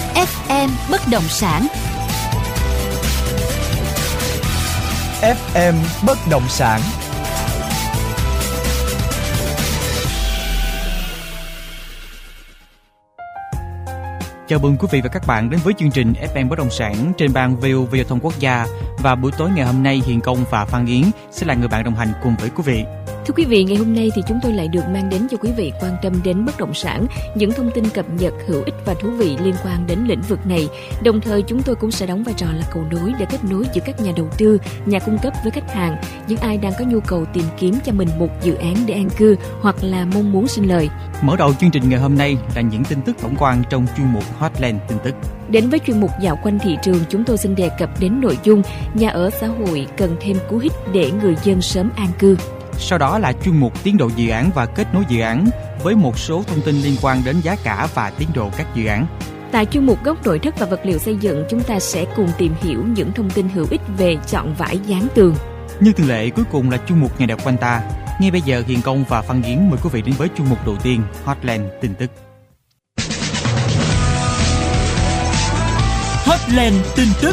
FM Bất động sản. FM Bất động sản. Chào mừng quý vị và các bạn đến với chương trình FM Bất động sản trên ban VOV Giao thông Quốc gia. Và buổi tối ngày hôm nay, Hiền Công và Phan Yến sẽ là người bạn đồng hành cùng với quý vị. Thưa quý vị, ngày hôm nay thì chúng tôi lại được mang đến cho quý vị quan tâm đến bất động sản, những thông tin cập nhật hữu ích và thú vị liên quan đến lĩnh vực này. Đồng thời chúng tôi cũng sẽ đóng vai trò là cầu nối để kết nối giữa các nhà đầu tư, nhà cung cấp với khách hàng, những ai đang có nhu cầu tìm kiếm cho mình một dự án để an cư hoặc là mong muốn sinh lời. Mở đầu chương trình ngày hôm nay là những tin tức tổng quan trong chuyên mục Hotline tin tức. Đến với chuyên mục dạo quanh thị trường, chúng tôi xin đề cập đến nội dung nhà ở xã hội cần thêm cú hích để người dân sớm an cư. Sau đó là chuyên mục tiến độ dự án và kết nối dự án với một số thông tin liên quan đến giá cả và tiến độ các dự án. Tại chuyên mục góc nội thất và vật liệu xây dựng, chúng ta sẽ cùng tìm hiểu những thông tin hữu ích về chọn vải dán tường. Như thường lệ, cuối cùng là chuyên mục Ngày đẹp quanh ta. Ngay bây giờ, Hiền Công và Phan Yến mời quý vị đến với chuyên mục đầu tiên, Hotline tin tức. Hotline tin tức.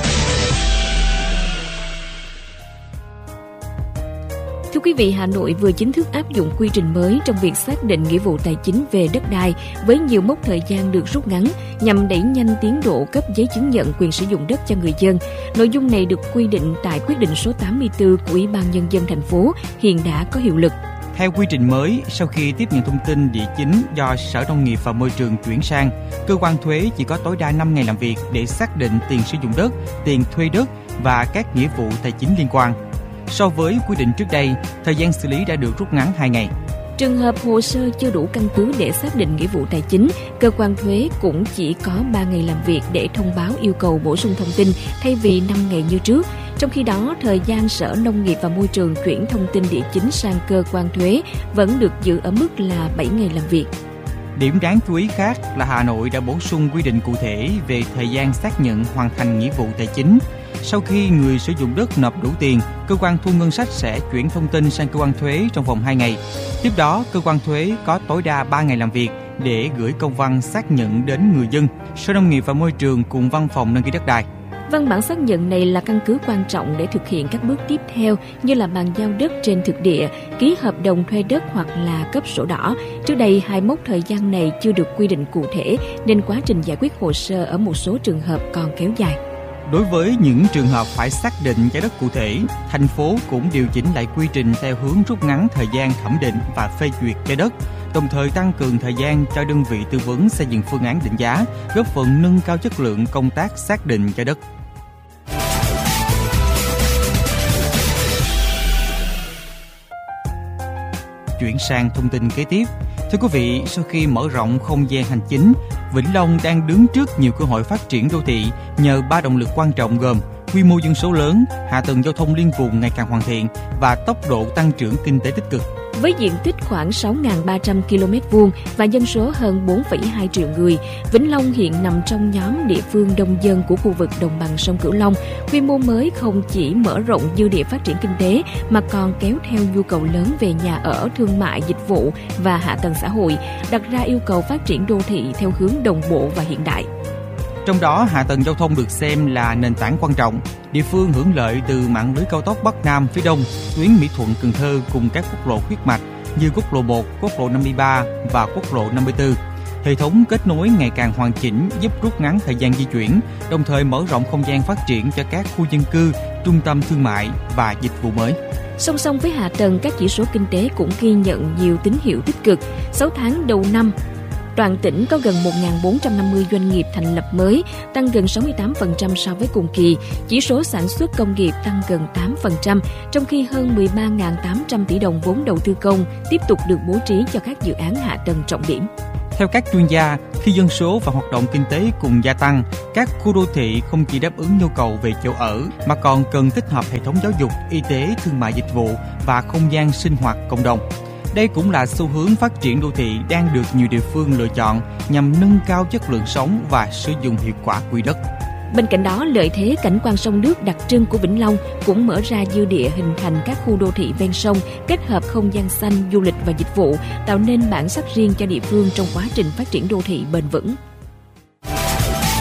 Thưa quý vị, Hà Nội vừa chính thức áp dụng quy trình mới trong việc xác định nghĩa vụ tài chính về đất đai với nhiều mốc thời gian được rút ngắn nhằm đẩy nhanh tiến độ cấp giấy chứng nhận quyền sử dụng đất cho người dân. Nội dung này được quy định tại quyết định số 84 của Ủy ban Nhân dân thành phố, hiện đã có hiệu lực. Theo quy trình mới, sau khi tiếp nhận thông tin địa chính do Sở Nông nghiệp và Môi trường chuyển sang, cơ quan thuế chỉ có tối đa 5 ngày làm việc để xác định tiền sử dụng đất, tiền thuê đất và các nghĩa vụ tài chính liên quan. So với quy định trước đây, thời gian xử lý đã được rút ngắn 2 ngày. Trường hợp hồ sơ chưa đủ căn cứ để xác định nghĩa vụ tài chính, cơ quan thuế cũng chỉ có 3 ngày làm việc để thông báo yêu cầu bổ sung thông tin thay vì 5 ngày như trước. Trong khi đó, thời gian Sở Nông nghiệp và Môi trường chuyển thông tin địa chính sang cơ quan thuế vẫn được giữ ở mức là 7 ngày làm việc. Điểm đáng chú ý khác là Hà Nội đã bổ sung quy định cụ thể về thời gian xác nhận hoàn thành nghĩa vụ tài chính. Sau khi người sử dụng đất nộp đủ tiền, cơ quan thu ngân sách sẽ chuyển thông tin sang cơ quan thuế trong vòng 2 ngày. Tiếp đó, cơ quan thuế có tối đa 3 ngày làm việc để gửi công văn xác nhận đến người dân, Sở Nông nghiệp và Môi trường cùng Văn phòng đăng ký đất đai. Văn bản xác nhận này là căn cứ quan trọng để thực hiện các bước tiếp theo như là bàn giao đất trên thực địa, ký hợp đồng thuê đất hoặc là cấp sổ đỏ. Trước đây, hai mốc thời gian này chưa được quy định cụ thể nên quá trình giải quyết hồ sơ ở một số trường hợp còn kéo dài. Đối với những trường hợp phải xác định giá đất cụ thể, thành phố cũng điều chỉnh lại quy trình theo hướng rút ngắn thời gian thẩm định và phê duyệt giá đất, đồng thời tăng cường thời gian cho đơn vị tư vấn xây dựng phương án định giá, góp phần nâng cao chất lượng công tác xác định giá đất. Chuyển sang thông tin kế tiếp. Thưa quý vị, sau khi mở rộng không gian hành chính, Vĩnh Long đang đứng trước nhiều cơ hội phát triển đô thị nhờ 3 động lực quan trọng gồm quy mô dân số lớn, hạ tầng giao thông liên vùng ngày càng hoàn thiện và tốc độ tăng trưởng kinh tế tích cực. Với diện tích khoảng 6.300 km2 và dân số hơn 4,2 triệu người, Vĩnh Long hiện nằm trong nhóm địa phương đông dân của khu vực đồng bằng sông Cửu Long. Quy mô mới không chỉ mở rộng dư địa phát triển kinh tế mà còn kéo theo nhu cầu lớn về nhà ở, thương mại, dịch vụ và hạ tầng xã hội, đặt ra yêu cầu phát triển đô thị theo hướng đồng bộ và hiện đại. Trong đó, hạ tầng giao thông được xem là nền tảng quan trọng. Địa phương hưởng lợi từ mạng lưới cao tốc Bắc Nam phía Đông, tuyến Mỹ Thuận - Cần Thơ cùng các quốc lộ huyết mạch như quốc lộ 1, quốc lộ 53 và quốc lộ 54. Hệ thống kết nối ngày càng hoàn chỉnh giúp rút ngắn thời gian di chuyển, đồng thời mở rộng không gian phát triển cho các khu dân cư, trung tâm thương mại và dịch vụ mới. Song song với hạ tầng, các chỉ số kinh tế cũng ghi nhận nhiều tín hiệu tích cực. 6 tháng đầu năm, toàn tỉnh có gần 1.450 doanh nghiệp thành lập mới, tăng gần 68% so với cùng kỳ. Chỉ số sản xuất công nghiệp tăng gần 8%, trong khi hơn 13.800 tỷ đồng vốn đầu tư công tiếp tục được bố trí cho các dự án hạ tầng trọng điểm. Theo các chuyên gia, khi dân số và hoạt động kinh tế cùng gia tăng, các khu đô thị không chỉ đáp ứng nhu cầu về chỗ ở mà còn cần tích hợp hệ thống giáo dục, y tế, thương mại dịch vụ và không gian sinh hoạt cộng đồng. Đây cũng là xu hướng phát triển đô thị đang được nhiều địa phương lựa chọn nhằm nâng cao chất lượng sống và sử dụng hiệu quả quỹ đất. Bên cạnh đó, lợi thế cảnh quan sông nước đặc trưng của Vĩnh Long cũng mở ra dư địa hình thành các khu đô thị ven sông, kết hợp không gian xanh, du lịch và dịch vụ, tạo nên bản sắc riêng cho địa phương trong quá trình phát triển đô thị bền vững.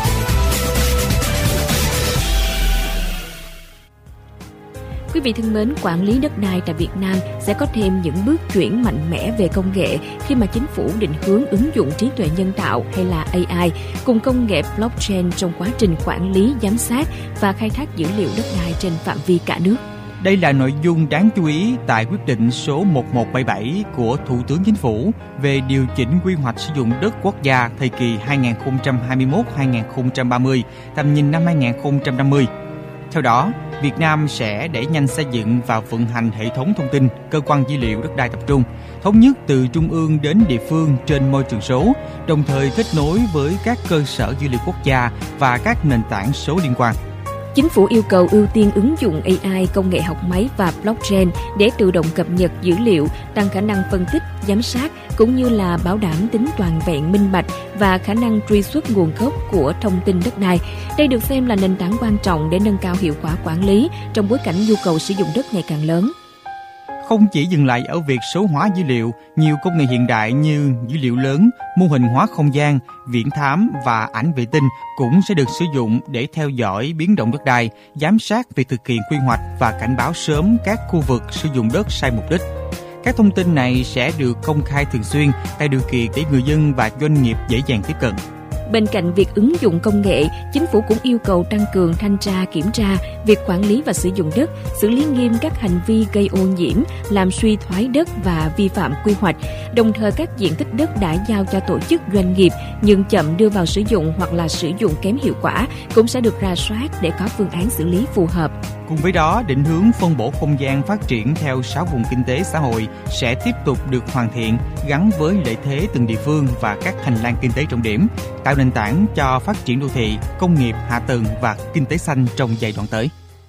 Quý vị thân mến, quản lý đất đai tại Việt Nam sẽ có thêm những bước chuyển mạnh mẽ về công nghệ khi mà chính phủ định hướng ứng dụng trí tuệ nhân tạo hay là AI cùng công nghệ blockchain trong quá trình quản lý, giám sát và khai thác dữ liệu đất đai trên phạm vi cả nước. Đây là nội dung đáng chú ý tại quyết định số 1177 của Thủ tướng Chính phủ về điều chỉnh quy hoạch sử dụng đất quốc gia thời kỳ 2021-2030, tầm nhìn năm 2050. Theo đó, Việt Nam sẽ đẩy nhanh xây dựng và vận hành hệ thống thông tin, cơ quan dữ liệu đất đai tập trung, thống nhất từ trung ương đến địa phương trên môi trường số, đồng thời kết nối với các cơ sở dữ liệu quốc gia và các nền tảng số liên quan. Chính phủ yêu cầu ưu tiên ứng dụng AI, công nghệ học máy và blockchain để tự động cập nhật dữ liệu, tăng khả năng phân tích, giám sát cũng như là bảo đảm tính toàn vẹn, minh bạch và khả năng truy xuất nguồn gốc của thông tin đất đai. Đây được xem là nền tảng quan trọng để nâng cao hiệu quả quản lý trong bối cảnh nhu cầu sử dụng đất ngày càng lớn. Không chỉ dừng lại ở việc số hóa dữ liệu, nhiều công nghệ hiện đại như dữ liệu lớn, mô hình hóa không gian, viễn thám và ảnh vệ tinh cũng sẽ được sử dụng để theo dõi biến động đất đai, giám sát việc thực hiện quy hoạch và cảnh báo sớm các khu vực sử dụng đất sai mục đích. Các thông tin này sẽ được công khai thường xuyên, tạo điều kiện để người dân và doanh nghiệp dễ dàng tiếp cận. Bên cạnh việc ứng dụng công nghệ, chính phủ cũng yêu cầu tăng cường thanh tra, kiểm tra việc quản lý và sử dụng đất, xử lý nghiêm các hành vi gây ô nhiễm, làm suy thoái đất và vi phạm quy hoạch. Đồng thời, các diện tích đất đã giao cho tổ chức doanh nghiệp nhưng chậm đưa vào sử dụng hoặc là sử dụng kém hiệu quả cũng sẽ được rà soát để có phương án xử lý phù hợp. Cùng với đó, định hướng phân bổ không gian phát triển theo 6 vùng kinh tế xã hội sẽ tiếp tục được hoàn thiện gắn với lợi thế từng địa phương và các hành lang kinh tế trọng điểm, tạo nền tảng cho phát triển đô thị, công nghiệp, hạ tầng và kinh tế xanh trong giai đoạn tới.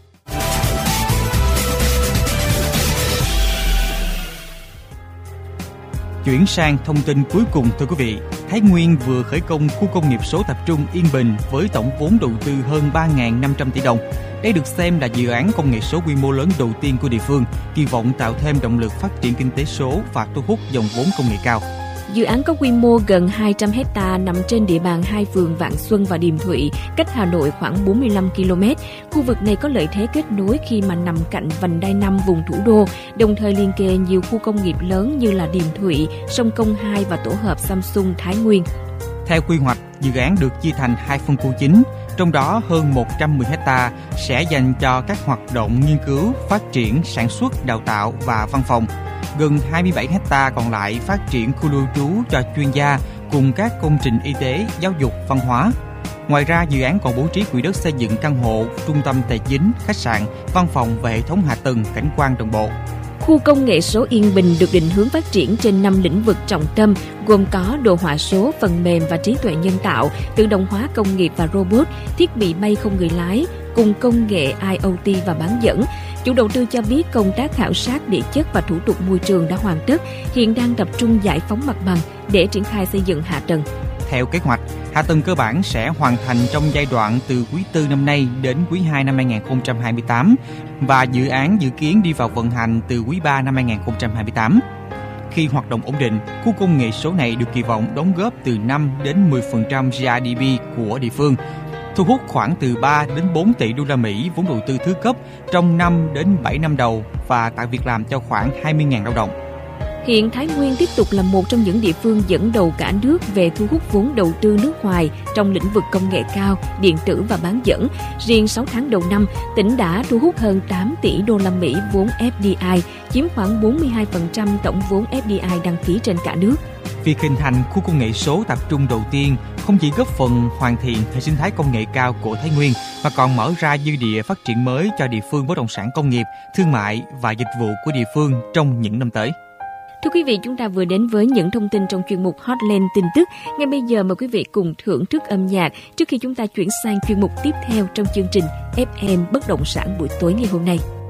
Chuyển sang thông tin cuối cùng thưa quý vị, Thái Nguyên vừa khởi công khu công nghiệp số tập trung Yên Bình với tổng vốn đầu tư hơn 3.500 tỷ đồng. Đây được xem là dự án công nghệ số quy mô lớn đầu tiên của địa phương, kỳ vọng tạo thêm động lực phát triển kinh tế số và thu hút dòng vốn công nghệ cao. Dự án có quy mô gần 200 hectare nằm trên địa bàn hai phường Vạn Xuân và Điềm Thụy, cách Hà Nội khoảng 45 km. Khu vực này có lợi thế kết nối khi mà nằm cạnh vành đai 5 vùng thủ đô, đồng thời liên kề nhiều khu công nghiệp lớn như là Điềm Thụy, Sông Công 2 và tổ hợp Samsung Thái Nguyên. Theo quy hoạch, dự án được chia thành hai phân khu chính, trong đó hơn 110 hectare sẽ dành cho các hoạt động nghiên cứu, phát triển, sản xuất, đào tạo và văn phòng. Gần 27 hectare còn lại phát triển khu lưu trú cho chuyên gia cùng các công trình y tế, giáo dục, văn hóa. Ngoài ra, dự án còn bố trí quỹ đất xây dựng căn hộ, trung tâm tài chính, khách sạn, văn phòng và hệ thống hạ tầng cảnh quan đồng bộ. Khu công nghệ số Yên Bình được định hướng phát triển trên 5 lĩnh vực trọng tâm, gồm có đồ họa số, phần mềm và trí tuệ nhân tạo, tự động hóa công nghiệp và robot, thiết bị bay không người lái, cùng công nghệ IoT và bán dẫn. Chủ đầu tư cho biết công tác khảo sát địa chất và thủ tục môi trường đã hoàn tất, hiện đang tập trung giải phóng mặt bằng để triển khai xây dựng hạ tầng. Theo kế hoạch, hạ tầng cơ bản sẽ hoàn thành trong giai đoạn từ quý 4 năm nay đến quý 2 năm 2028 và dự án dự kiến đi vào vận hành từ quý 3 năm 2028. Khi hoạt động ổn định, khu công nghệ số này được kỳ vọng đóng góp từ 5 đến 10% GDP của địa phương, thu hút khoảng từ 3 đến 4 tỷ đô la Mỹ vốn đầu tư thứ cấp trong 5 đến 7 năm đầu và tạo việc làm cho khoảng 20.000 lao động. Hiện Thái Nguyên tiếp tục là một trong những địa phương dẫn đầu cả nước về thu hút vốn đầu tư nước ngoài trong lĩnh vực công nghệ cao, điện tử và bán dẫn. Riêng 6 tháng đầu năm, tỉnh đã thu hút hơn 8 tỷ đô la Mỹ vốn FDI, chiếm khoảng 42% tổng vốn FDI đăng ký trên cả nước. Việc hình thành khu công nghệ số tập trung đầu tiên không chỉ góp phần hoàn thiện hệ sinh thái công nghệ cao của Thái Nguyên mà còn mở ra dư địa phát triển mới cho địa phương bất động sản công nghiệp, thương mại và dịch vụ của địa phương trong những năm tới. Thưa quý vị, chúng ta vừa đến với những thông tin trong chuyên mục Hotline tin tức. Ngay bây giờ mời quý vị cùng thưởng thức âm nhạc trước khi chúng ta chuyển sang chuyên mục tiếp theo trong chương trình FM Bất động sản buổi tối ngày hôm nay.